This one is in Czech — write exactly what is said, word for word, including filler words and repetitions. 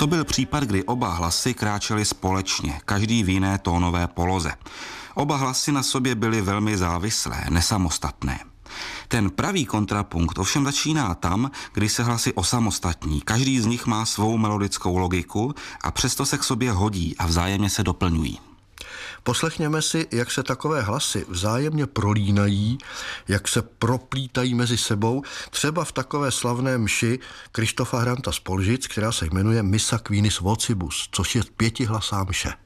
To byl případ, kdy oba hlasy kráčely společně, každý v jiné tónové poloze. Oba hlasy na sobě byly velmi závislé, nesamostatné. Ten pravý kontrapunkt ovšem začíná tam, kdy se hlasy osamostatní. Každý z nich má svou melodickou logiku a přesto se k sobě hodí a vzájemně se doplňují. Poslechněme si, jak se takové hlasy vzájemně prolínají, jak se proplítají mezi sebou, třeba v takové slavné mši Krištofa Hranta z Polžic, která se jmenuje Missa Quinis Vocibus, což je pětihlasá mše.